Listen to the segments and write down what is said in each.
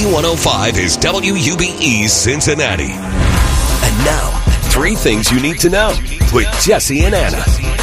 B105 is WUBE Cincinnati. And now, 3 things you need to know with Jesse and Anna.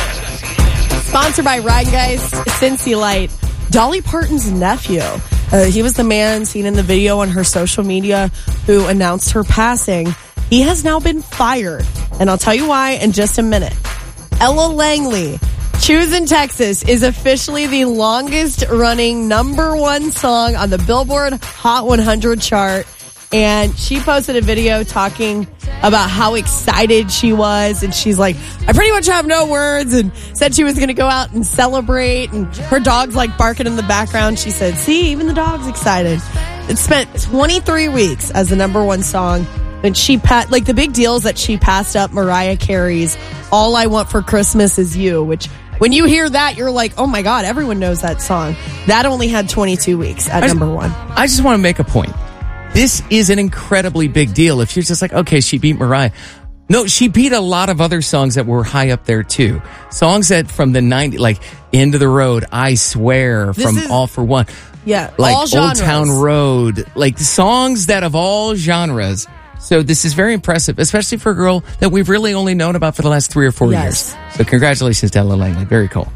Sponsored by Ride Guys, Cincy Light. Dolly Parton's nephew. He was the man seen in the video on her social media who announced her passing. He has now been fired. And I'll tell you why in just a minute. Ella Langley, Choosing Texas, is officially the longest running #1 song on the Billboard Hot 100 chart. And she posted a video talking about how excited she was. And she's like, I pretty much have no words, and said she was going to go out and celebrate. And her dog's like barking in the background. She said, see, even the dog's excited. It spent 23 weeks as the #1 song. And she the big deal is that she passed up Mariah Carey's All I Want for Christmas Is You, which when you hear that, you're like, oh my God, everyone knows that song. That only had 22 weeks at #1. I just want to make a point. This is an incredibly big deal. If you're just like, okay, she beat Mariah. No, she beat a lot of other songs that were high up there too. Songs that from the 90s, like End of the Road, I Swear, from All for One. Yeah, like all genres. Old Town Road, like songs that of all genres. So this is very impressive, especially for a girl that we've really only known about for the last 3 or 4 years. So congratulations to Ella Langley. Very cool.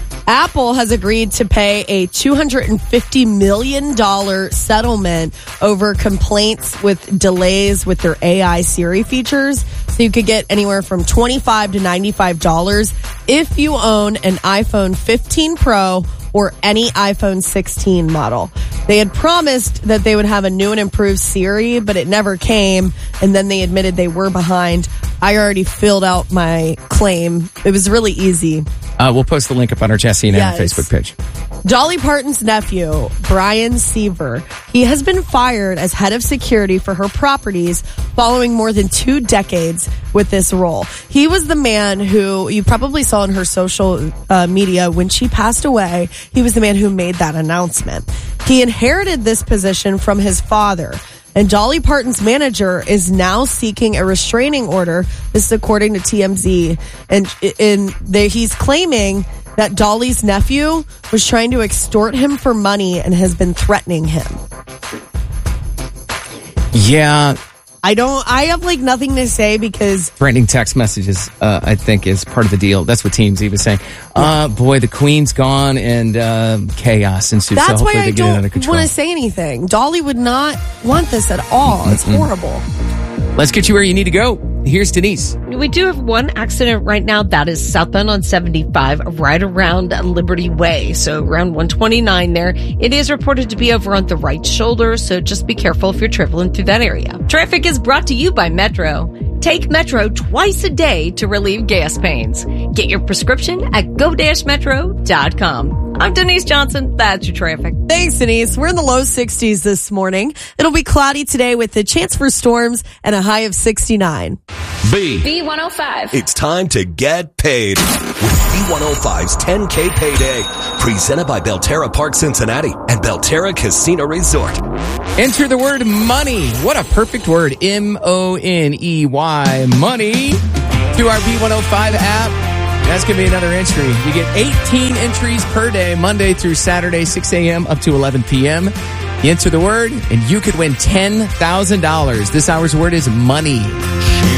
Apple has agreed to pay a $250 million settlement over complaints with delays with their AI Siri features. So you could get anywhere from $25 to $95 if you own an iPhone 15 Pro or any iPhone 16 model. They had promised that they would have a new and improved Siri, but it never came. And then they admitted they were behind. I already filled out my claim. It was really easy. We'll post the link up on our Jesse and Anna Facebook page. Dolly Parton's nephew, Brian Seaver, he has been fired as head of security for her properties following more than 2 decades with this role. He was the man who you probably saw in her social media when she passed away. He was the man who made that announcement. He inherited this position from his father. And Dolly Parton's manager is now seeking a restraining order. This is according to TMZ. And he's claiming that Dolly's nephew was trying to extort him for money and has been threatening him. Yeah. I have like nothing to say because threatening text messages, I think, is part of the deal. That's what TMZ was saying. Boy, the queen's gone and chaos ensues. That's so why I they get it under don't control. want to say anything. Dolly would not want this at all. It's horrible. Let's get you where you need to go. Here's Denise. We do have one accident right now. That is southbound on 75, right around Liberty Way. So around 129 there. It is reported to be over on the right shoulder. So just be careful if you're traveling through that area. Traffic is brought to you by Metro. Take Metro twice a day to relieve gas pains. Get your prescription at go-metro.com. I'm Denise Johnson. That's your traffic. Thanks, Denise. We're in the low 60s this morning. It'll be cloudy today with a chance for storms and a high of 69. B105. It's time to get paid with B105's 10K Payday. Presented by Belterra Park Cincinnati and Belterra Casino Resort. Enter the word money. What a perfect word. M-O-N-E-Y. Money. Through our B105 app. That's going to be another entry. You get 18 entries per day, Monday through Saturday, 6 a.m. up to 11 p.m. You enter the word, and you could win $10,000. This hour's word is money.